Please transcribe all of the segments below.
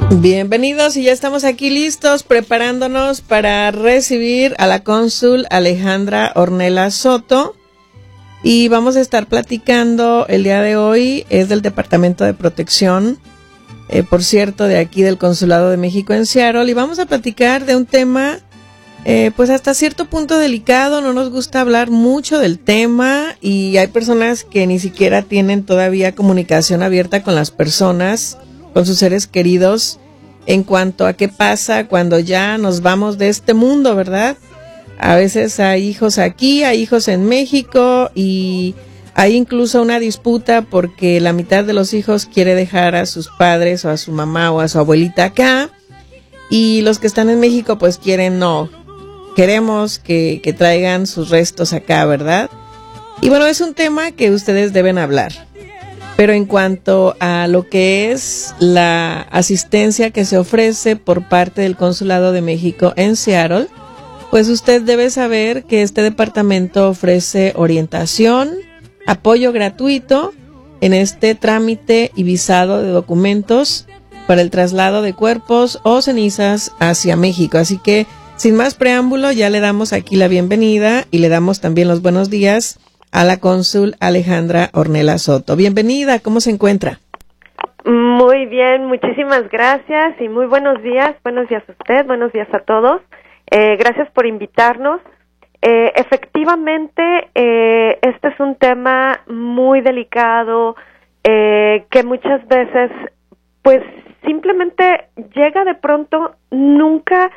Bienvenidos y ya estamos aquí listos preparándonos para recibir a la cónsul Alejandra Ornelas Soto y vamos a estar platicando el día de hoy, es del Departamento de Protección, por cierto, de aquí del Consulado de México en Seattle, y vamos a platicar de un tema pues hasta cierto punto delicado. No nos gusta hablar mucho del tema y hay personas que ni siquiera tienen todavía comunicación abierta con las personas, con sus seres queridos, en cuanto a qué pasa cuando ya nos vamos de este mundo, ¿verdad? A veces hay hijos aquí, hay hijos en México y hay incluso una disputa porque la mitad de los hijos quiere dejar a sus padres o a su mamá o a su abuelita acá y los que están en México pues quieren, no, queremos que traigan sus restos acá, ¿verdad? Y bueno, es un tema que ustedes deben hablar. Pero en cuanto a lo que es la asistencia que se ofrece por parte del Consulado de México en Seattle, pues usted debe saber que este departamento ofrece orientación, apoyo gratuito en este trámite y visado de documentos para el traslado de cuerpos o cenizas hacia México. Así que, sin más preámbulo, ya le damos aquí la bienvenida y le damos también los buenos días a la cónsul Alejandra Ornelas Soto. Bienvenida, ¿cómo se encuentra? Muy bien, muchísimas gracias y muy buenos días a usted, buenos días a todos. Gracias por invitarnos. Efectivamente, este es un tema muy delicado que muchas veces, pues, simplemente llega de pronto, nunca,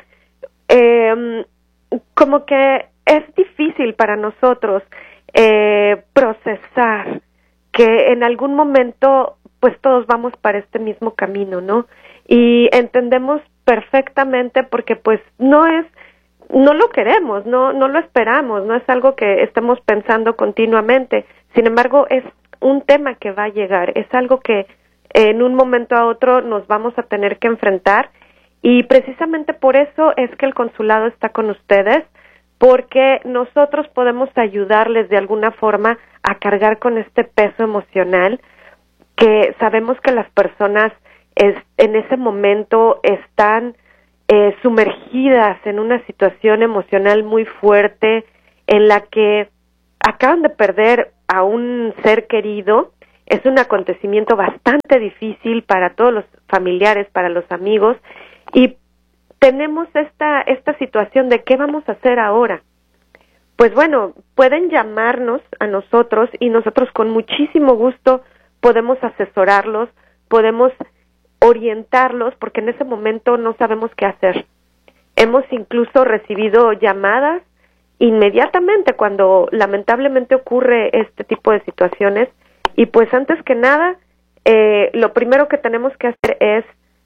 como que es difícil para nosotros procesar que en algún momento pues todos vamos para este mismo camino, ¿no? Y entendemos perfectamente porque pues no lo queremos, no lo esperamos, no es algo que estemos pensando continuamente. Sin embargo, es un tema que va a llegar, es algo que en un momento a otro nos vamos a tener que enfrentar y precisamente por eso es que el consulado está con ustedes, porque nosotros podemos ayudarles de alguna forma a cargar con este peso emocional que sabemos que las personas en ese momento están sumergidas en una situación emocional muy fuerte en la que acaban de perder a un ser querido. Es un acontecimiento bastante difícil para todos los familiares, para los amigos, y tenemos esta situación de qué vamos a hacer ahora. Pues bueno, pueden llamarnos a nosotros y nosotros con muchísimo gusto podemos asesorarlos, podemos orientarlos, porque en ese momento no sabemos qué hacer. Hemos incluso recibido llamadas inmediatamente cuando lamentablemente ocurre este tipo de situaciones y pues antes que nada, lo primero que tenemos que hacer es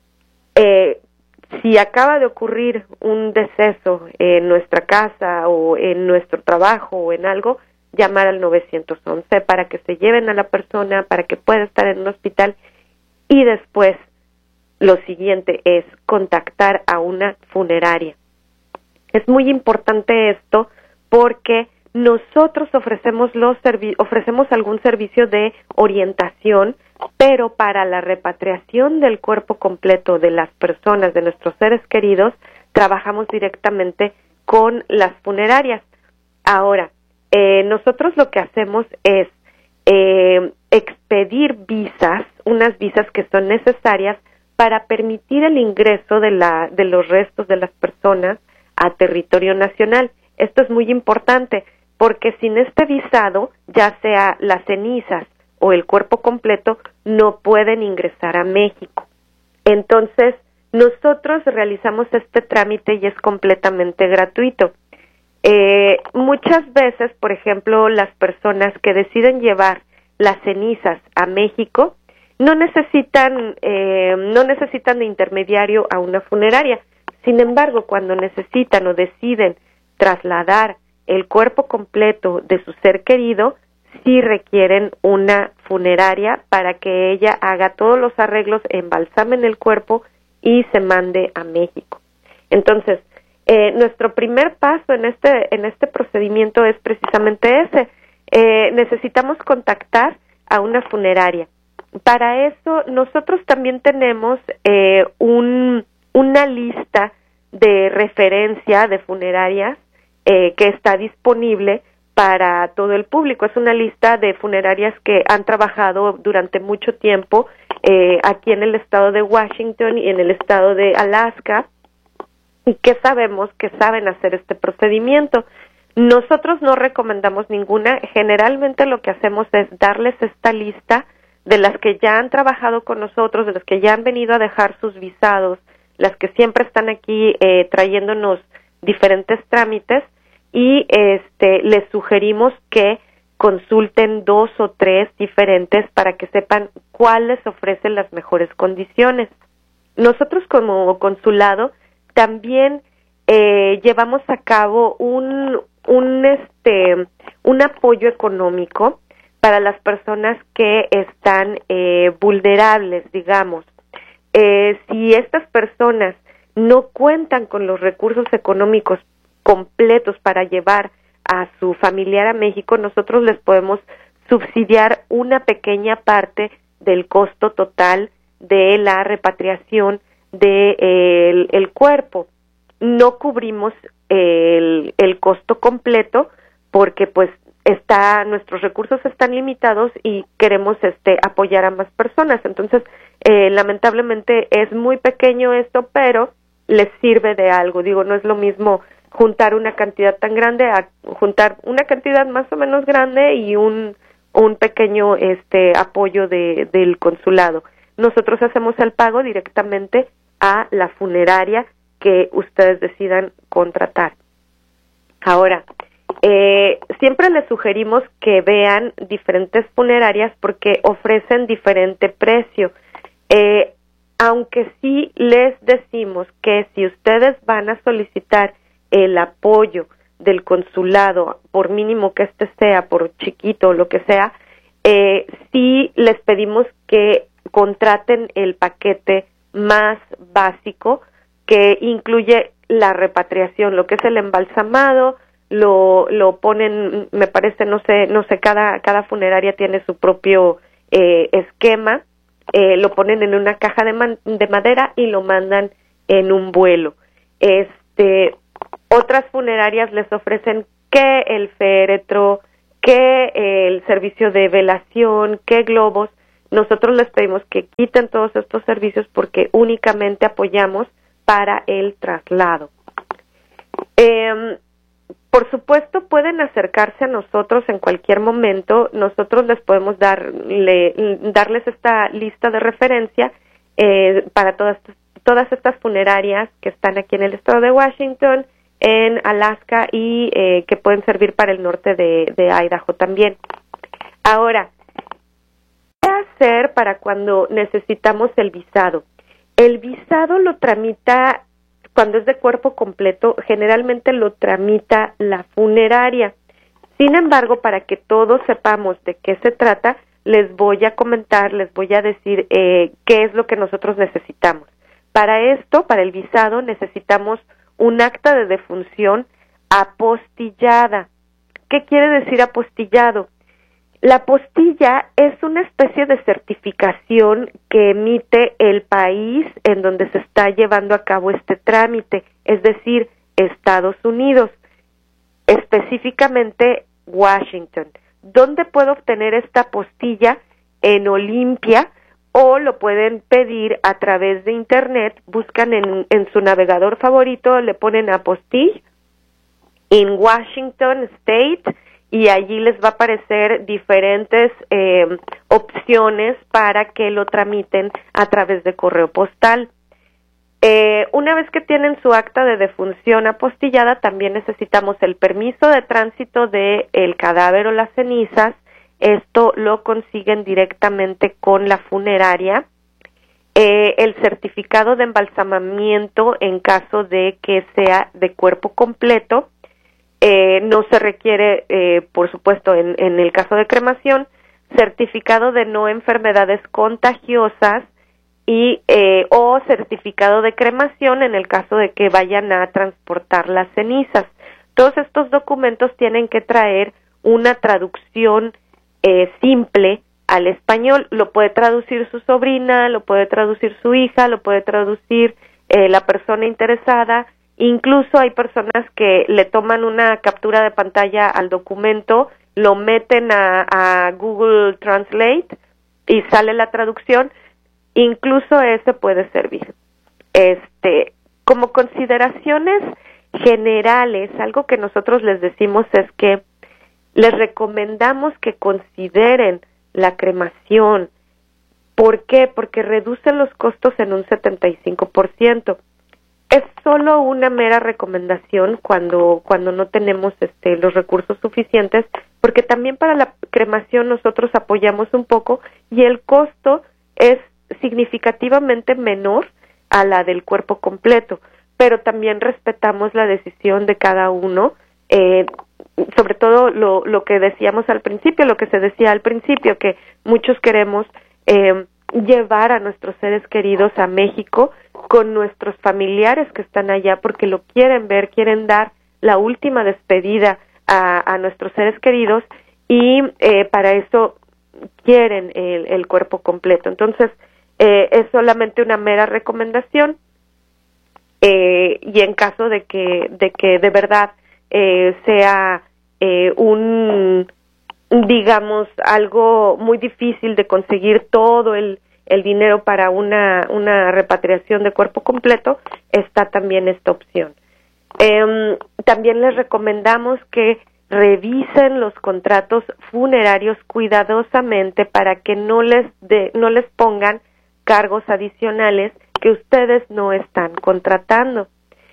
si acaba de ocurrir un deceso en nuestra casa o en nuestro trabajo o en algo, llamar al 911 para que se lleven a la persona, para que pueda estar en un hospital y después lo siguiente es contactar a una funeraria. Es muy importante esto porque nosotros ofrecemos algún servicio de orientación, pero para la repatriación del cuerpo completo de las personas, de nuestros seres queridos, trabajamos directamente con las funerarias. Ahora, nosotros lo que hacemos es expedir visas, unas visas que son necesarias para permitir el ingreso de los restos de las personas a territorio nacional. Esto es muy importante porque sin este visado, ya sea las cenizas o el cuerpo completo, no pueden ingresar a México. Entonces, nosotros realizamos este trámite y es completamente gratuito. Muchas veces, por ejemplo, las personas que deciden llevar las cenizas a México no necesitan de intermediario a una funeraria. Sin embargo, cuando necesitan o deciden trasladar el cuerpo completo de su ser querido, sí requieren una funeraria para que ella haga todos los arreglos, embalsamen el cuerpo y se mande a México. Entonces, nuestro primer paso en este procedimiento es precisamente ese. Necesitamos contactar a una funeraria. Para eso nosotros también tenemos una lista de referencia de funerarias que está disponible para todo el público. Es una lista de funerarias que han trabajado durante mucho tiempo aquí en el estado de Washington y en el estado de Alaska, y que sabemos que saben hacer este procedimiento. Nosotros no recomendamos ninguna. Generalmente lo que hacemos es darles esta lista de las que ya han trabajado con nosotros, de las que ya han venido a dejar sus visados, las que siempre están aquí trayéndonos diferentes trámites, y les sugerimos que consulten 2 o 3 diferentes para que sepan cuáles ofrecen las mejores condiciones. Nosotros como consulado también llevamos a cabo un apoyo económico para las personas que están vulnerables, digamos. Si estas personas no cuentan con los recursos económicos completos para llevar a su familiar a México, nosotros les podemos subsidiar una pequeña parte del costo total de la repatriación del cuerpo. No cubrimos el costo completo porque pues nuestros recursos están limitados y queremos apoyar a más personas. Entonces, lamentablemente es muy pequeño esto, pero les sirve de algo. Digo, no es lo mismo juntar una cantidad tan grande a juntar una cantidad más o menos grande y un pequeño apoyo del consulado. Nosotros hacemos el pago directamente a la funeraria que ustedes decidan contratar. Ahora, siempre les sugerimos que vean diferentes funerarias porque ofrecen diferente precio. Aunque sí les decimos que si ustedes van a solicitar el apoyo del consulado, por mínimo que sea, por chiquito o lo que sea, sí les pedimos que contraten el paquete más básico, que incluye la repatriación, lo que es el embalsamado, lo ponen, me parece, no sé, cada funeraria tiene su propio esquema, lo ponen en una caja de madera y lo mandan en un vuelo. Otras funerarias les ofrecen que el féretro, que el servicio de velación, que globos. Nosotros les pedimos que quiten todos estos servicios porque únicamente apoyamos para el traslado. Por supuesto, pueden acercarse a nosotros en cualquier momento. Nosotros les podemos darles esta lista de referencia para todas estas funerarias que están aquí en el estado de Washington, en Alaska y que pueden servir para el norte de Idaho también. Ahora, ¿qué hacer para cuando necesitamos el visado? El visado lo tramita, cuando es de cuerpo completo, generalmente lo tramita la funeraria. Sin embargo, para que todos sepamos de qué se trata, les voy a comentar, les voy a decir qué es lo que nosotros necesitamos. Para esto, para el visado, necesitamos un acta de defunción apostillada. ¿Qué quiere decir apostillado? La apostilla es una especie de certificación que emite el país en donde se está llevando a cabo este trámite, es decir, Estados Unidos, específicamente Washington. ¿Dónde puedo obtener esta apostilla? En Olympia, o lo pueden pedir a través de internet. Buscan en su navegador favorito, le ponen apostille en Washington State y allí les va a aparecer diferentes opciones para que lo tramiten a través de correo postal. Una vez que tienen su acta de defunción apostillada, también necesitamos el permiso de tránsito de el cadáver o las cenizas. Esto lo consiguen directamente con la funeraria. El certificado de embalsamamiento en caso de que sea de cuerpo completo. No se requiere, por supuesto, en el caso de cremación, certificado de no enfermedades contagiosas y o certificado de cremación en el caso de que vayan a transportar las cenizas. Todos estos documentos tienen que traer una traducción simple al español. Lo puede traducir su sobrina, lo puede traducir su hija, lo puede traducir la persona interesada. Incluso hay personas que le toman una captura de pantalla al documento, lo meten a Google Translate y sale la traducción. Incluso ese puede servir. Como consideraciones generales, algo que nosotros les decimos es que les recomendamos que consideren la cremación. ¿Por qué? Porque reducen los costos en un 75%. Es solo una mera recomendación cuando no tenemos los recursos suficientes, porque también para la cremación nosotros apoyamos un poco y el costo es significativamente menor a la del cuerpo completo, pero también respetamos la decisión de cada uno, sobre todo lo que decíamos al principio, lo que se decía al principio, que muchos queremos llevar a nuestros seres queridos a México con nuestros familiares que están allá porque lo quieren ver, quieren dar la última despedida a nuestros seres queridos y para eso quieren el cuerpo completo. Entonces, es solamente una mera recomendación y en caso de que de verdad sea digamos, algo muy difícil de conseguir todo el dinero para una repatriación de cuerpo completo, está también esta opción. También les recomendamos que revisen los contratos funerarios cuidadosamente para que no les pongan cargos adicionales que ustedes no están contratando.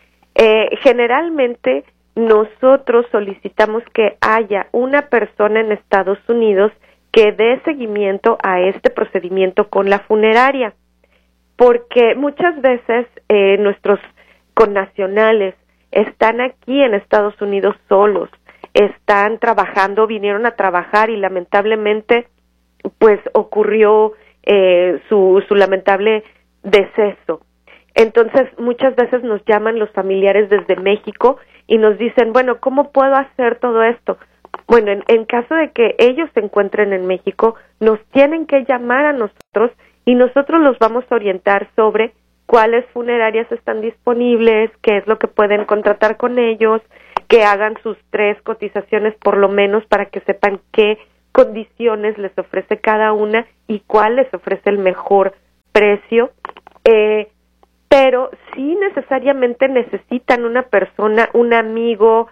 Generalmente nosotros solicitamos que haya una persona en Estados Unidos que dé seguimiento a este procedimiento con la funeraria, porque muchas veces nuestros connacionales están aquí en Estados Unidos solos, están trabajando, vinieron a trabajar y lamentablemente pues ocurrió su lamentable deceso. Entonces muchas veces nos llaman los familiares desde México y nos dicen, bueno, ¿cómo puedo hacer todo esto? Bueno, en caso de que ellos se encuentren en México, nos tienen que llamar a nosotros y nosotros los vamos a orientar sobre cuáles funerarias están disponibles, qué es lo que pueden contratar con ellos, que hagan sus 3 cotizaciones por lo menos para que sepan qué condiciones les ofrece cada una y cuál les ofrece el mejor precio. Pero sí necesariamente necesitan una persona, un amigo,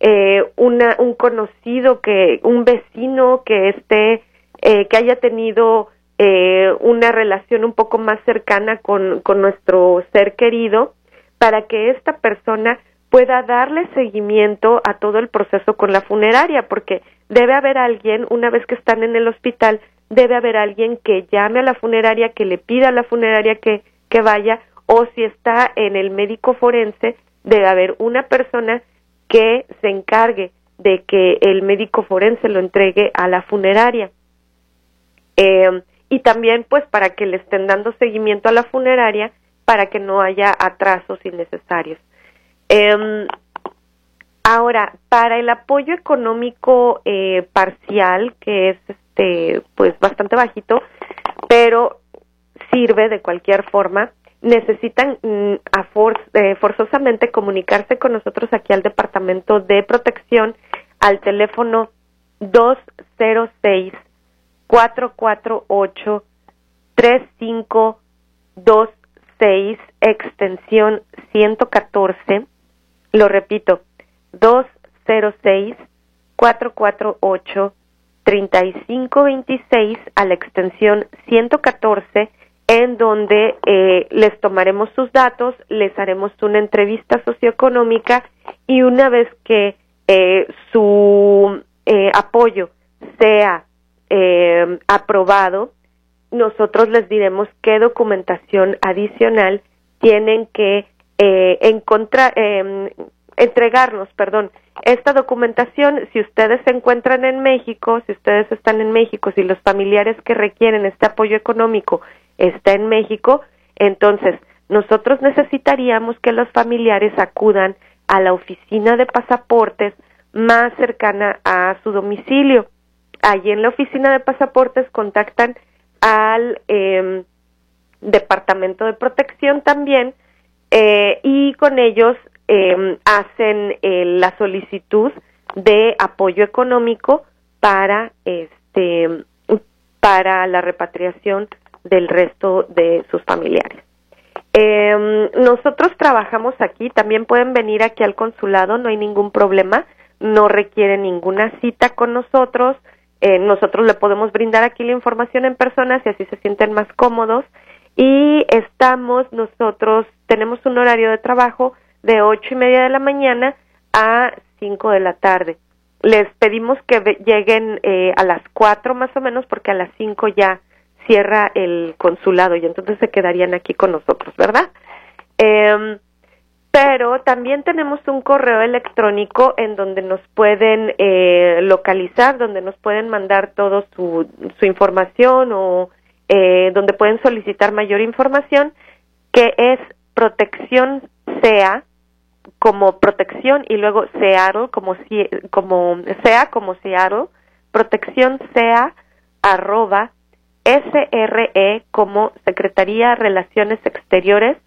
un conocido, un vecino que que haya tenido una relación un poco más cercana con nuestro ser querido, para que esta persona pueda darle seguimiento a todo el proceso con la funeraria, porque debe haber alguien, una vez que están en el hospital, debe haber alguien que llame a la funeraria, que le pida a la funeraria que vaya, o si está en el médico forense, debe haber una persona que se encargue de que el médico forense lo entregue a la funeraria. Y también, pues, para que le estén dando seguimiento a la funeraria, para que no haya atrasos innecesarios. Ahora, para el apoyo económico parcial, que es pues bastante bajito, pero sirve de cualquier forma, necesitan forzosamente comunicarse con nosotros aquí al Departamento de Protección al teléfono 206-448-3526, extensión 114. Lo repito, 206-448-3526 a la extensión 114, en donde les tomaremos sus datos, les haremos una entrevista socioeconómica y una vez que su apoyo sea aprobado, nosotros les diremos qué documentación adicional tienen que entregarnos, esta documentación. Si ustedes se encuentran en México, si ustedes están en México, si los familiares que requieren este apoyo económico está en México, entonces nosotros necesitaríamos que los familiares acudan a la oficina de pasaportes más cercana a su domicilio. allí en la oficina de pasaportes contactan al Departamento de Protección también, y con ellos hacen la solicitud de apoyo económico para la repatriación del resto de sus familiares. Nosotros trabajamos aquí, también pueden venir aquí al consulado, no hay ningún problema, no requieren ninguna cita con nosotros. Nosotros le podemos brindar aquí la información en persona si así se sienten más cómodos, y nosotros tenemos un horario de trabajo de 8:30 de la mañana a 5 de la tarde. Les pedimos que lleguen a las 4 más o menos, porque a las 5 ya cierra el consulado y entonces se quedarían aquí con nosotros, ¿verdad? Pero también tenemos un correo electrónico en donde nos pueden localizar, donde nos pueden mandar toda su información, o donde pueden solicitar mayor información, que es protección sea, como protección, y luego Seattle, como sea como Seattle, protección sea @SRE, como Secretaría de Relaciones Exteriores,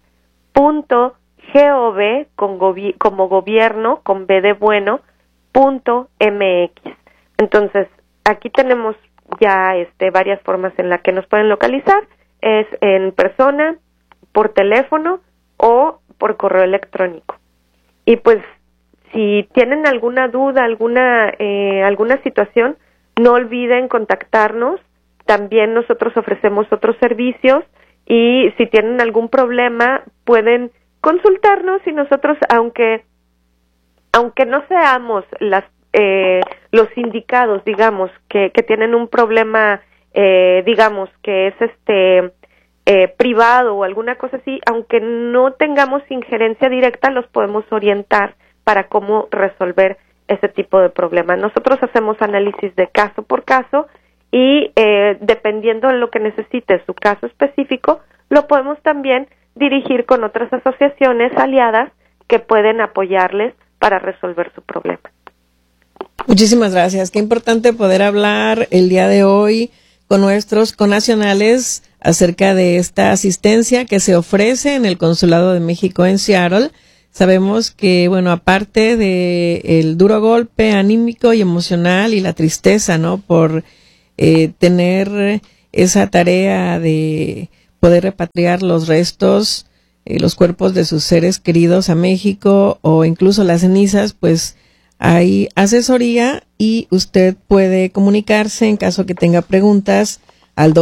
.gov, como gobierno, con B de bueno, .mx. Entonces, aquí tenemos ya varias formas en las que nos pueden localizar, es en persona, por teléfono o por correo electrónico. Y pues, si tienen alguna duda, alguna situación, no olviden contactarnos. También nosotros ofrecemos otros servicios, y si tienen algún problema pueden consultarnos, y nosotros, aunque no seamos los indicados, digamos, que tienen un problema, digamos, que es privado o alguna cosa así, aunque no tengamos injerencia directa, los podemos orientar para cómo resolver ese tipo de problema. Nosotros hacemos análisis de caso por caso, y dependiendo de lo que necesite su caso específico, lo podemos también dirigir con otras asociaciones aliadas que pueden apoyarles para resolver su problema. Muchísimas gracias. Qué importante poder hablar el día de hoy con nuestros connacionales acerca de esta asistencia que se ofrece en el Consulado de México en Seattle. Sabemos que, bueno, aparte de el duro golpe anímico y emocional y la tristeza, ¿no?, por tener esa tarea de poder repatriar los restos, los cuerpos de sus seres queridos a México, o incluso las cenizas, pues hay asesoría, y usted puede comunicarse en caso que tenga preguntas al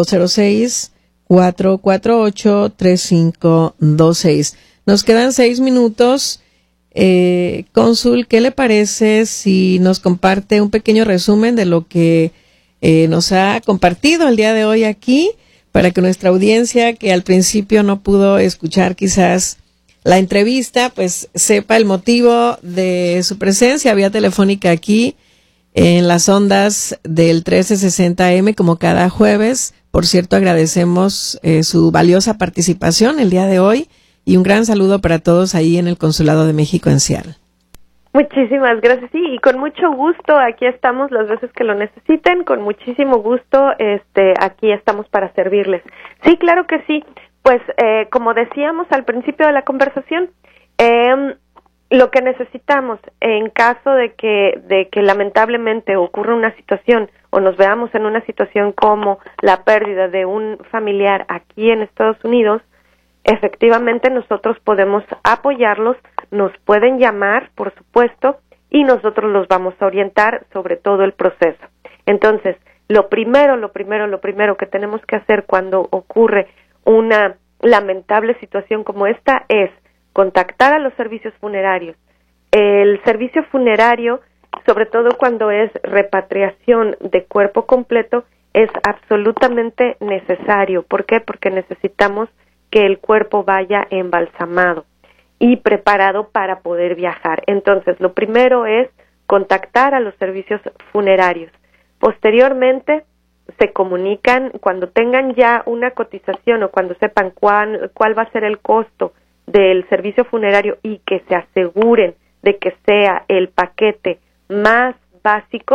206-448-3526. Nos quedan 6 minutos. Cónsul, ¿qué le parece si nos comparte un pequeño resumen de lo que nos ha compartido el día de hoy aquí, para que nuestra audiencia, que al principio no pudo escuchar quizás la entrevista, pues sepa el motivo de su presencia vía telefónica aquí en las ondas del 1360M, como cada jueves? Por cierto, agradecemos su valiosa participación el día de hoy, y un gran saludo para todos ahí en el Consulado de México en Seattle. Muchísimas gracias, sí, y con mucho gusto, aquí estamos las veces que lo necesiten, con muchísimo gusto, aquí estamos para servirles. Sí, claro que sí, pues como decíamos al principio de la conversación, lo que necesitamos en caso de que lamentablemente ocurra una situación, o nos veamos en una situación como la pérdida de un familiar aquí en Estados Unidos, efectivamente nosotros podemos apoyarlos, nos pueden llamar, por supuesto, y nosotros los vamos a orientar sobre todo el proceso. Entonces, lo primero que tenemos que hacer cuando ocurre una lamentable situación como esta es contactar a los servicios funerarios. El servicio funerario, sobre todo cuando es repatriación de cuerpo completo, es absolutamente necesario. ¿Por qué? Porque necesitamos que el cuerpo vaya embalsamado y preparado para poder viajar. Entonces, lo primero es contactar a los servicios funerarios. Posteriormente, se comunican cuando tengan ya una cotización o cuando sepan cuál va a ser el costo del servicio funerario, y que se aseguren de que sea el paquete más básico,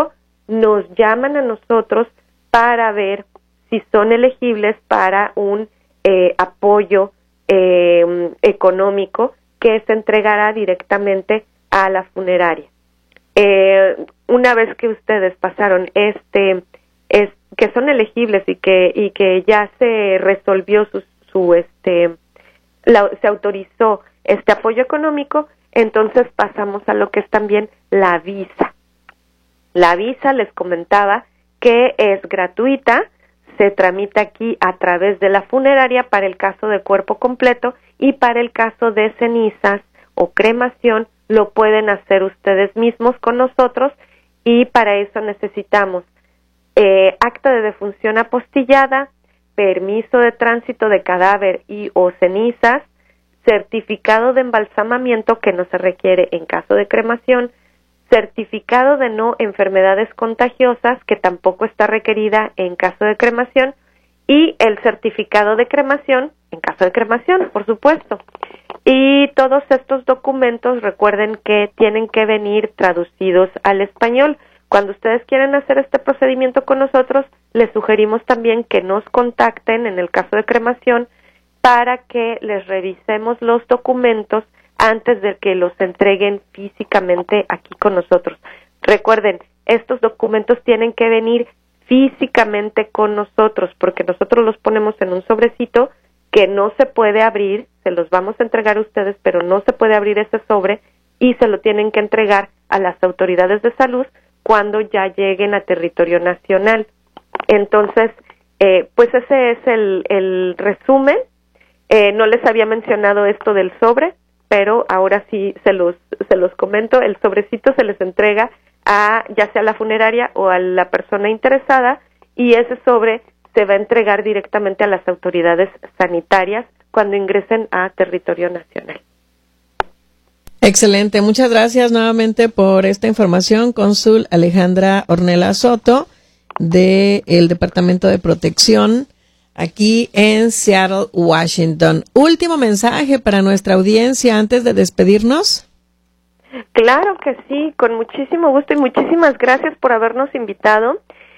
nos llaman a nosotros para ver si son elegibles para un apoyo económico que se entregará directamente a la funeraria. Una vez que ustedes pasaron que son elegibles y que ya se resolvió se autorizó este apoyo económico, entonces pasamos a lo que es también la visa. La visa, les comentaba que es gratuita, se tramita aquí a través de la funeraria para el caso de cuerpo completo, y para el caso de cenizas o cremación lo pueden hacer ustedes mismos con nosotros, y para eso necesitamos acta de defunción apostillada, permiso de tránsito de cadáver y o cenizas, certificado de embalsamamiento que no se requiere en caso de cremación, certificado de no enfermedades contagiosas que tampoco está requerida en caso de cremación, y el certificado de cremación en caso de cremación, por supuesto. Y todos estos documentos, recuerden que tienen que venir traducidos al español. Cuando ustedes quieren hacer este procedimiento con nosotros, les sugerimos también que nos contacten en el caso de cremación para que les revisemos los documentos antes de que los entreguen físicamente aquí con nosotros. Recuerden, estos documentos tienen que venir físicamente con nosotros, porque nosotros los ponemos en un sobrecito que no se puede abrir, se los vamos a entregar a ustedes, pero no se puede abrir ese sobre, y se lo tienen que entregar a las autoridades de salud cuando ya lleguen a territorio nacional. Entonces, pues ese es el resumen. No les había mencionado esto del sobre, pero ahora sí se los comento. El sobrecito se les entrega a ya sea la funeraria o a la persona interesada, y ese sobre se va a entregar directamente a las autoridades sanitarias cuando ingresen a territorio nacional. Excelente, muchas gracias nuevamente por esta información, cónsul Alejandra Ornelas Soto, del Departamento de Protección aquí en Seattle, Washington. Último mensaje para nuestra audiencia antes de despedirnos. Claro que sí, con muchísimo gusto, y muchísimas gracias por habernos invitado.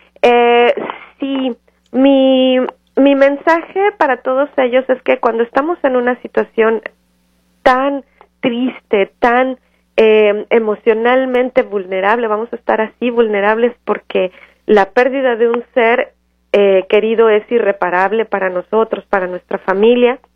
Sí, mi mensaje para todos ellos es que cuando estamos en una situación tan triste, tan emocionalmente vulnerable, vamos a estar así vulnerables porque la pérdida de un ser querido es irreparable para nosotros, para nuestra familia,